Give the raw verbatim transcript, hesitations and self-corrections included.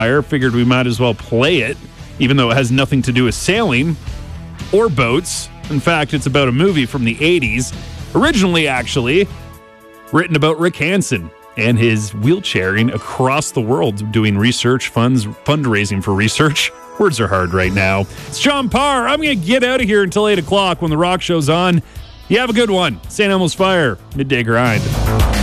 Fire. Figured we might as well play it, even though it has nothing to do with sailing or boats. In fact, it's about a movie from the eighties. Originally, actually, written about Rick Hansen and his wheelchairing across the world, doing research, funds, fundraising for research. Words are hard right now. It's John Parr. I'm going to get out of here until eight o'clock when the rock show's on. You have a good one. Saint Elmo's Fire, Midday Grind.